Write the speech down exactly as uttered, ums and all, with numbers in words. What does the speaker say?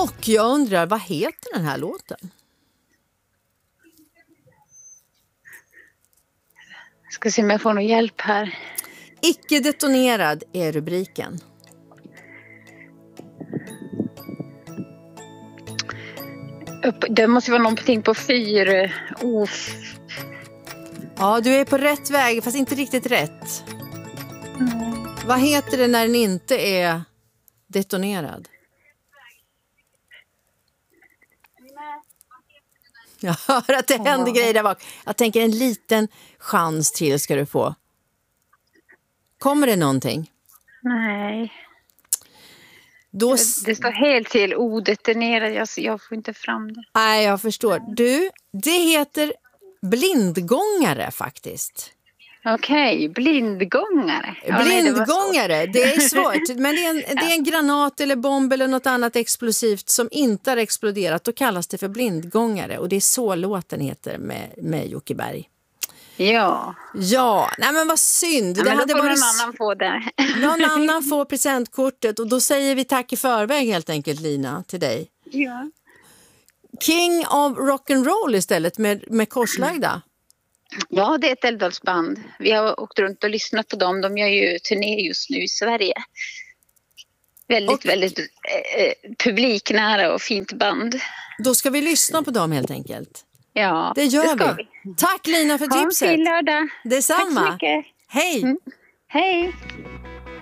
Och jag undrar, vad heter den här låten? Ska se om jag får någon hjälp här. Icke detonerad är rubriken. Upp, det måste vara någonting på fyr. Oh. Ja, du är på rätt väg, fast inte riktigt rätt. Mm. Vad heter det när den inte är detonerad? Jag hör att det händer grejer där bak. Jag tänker en liten chans till ska du få. Kommer det någonting? Nej. Då... Det står helt till odetonerad. Jag, jag får inte fram det. Nej, jag förstår. Du, det heter blindgångare faktiskt. Okej, okay, blindgångare. Ja, blindgångare, nej, det, det är svårt. Men det är, en, det är en granat eller bomb eller något annat explosivt som inte har exploderat. Då kallas det för blindgångare. Och det är så låten heter med, med Jocke Berg. Ja. Ja, nej men vad synd. Ja, det men hade då får varit... någon annan få det. Någon annan får presentkortet. Och då säger vi tack i förväg helt enkelt, Lina, till dig. Ja. King of Rock'n'Roll istället med, med korslagda. Ja, det är ett Älvdalsband. Vi har åkt runt och lyssnat på dem. De gör ju turné just nu i Sverige. Väldigt, och, väldigt eh, publiknära och fint band. Då ska vi lyssna på dem helt enkelt. Ja, det gör det vi. vi. Tack Lina för tipset. Ha en fin lördag. Detsamma. Tack så mycket. Hej. Mm. Hej.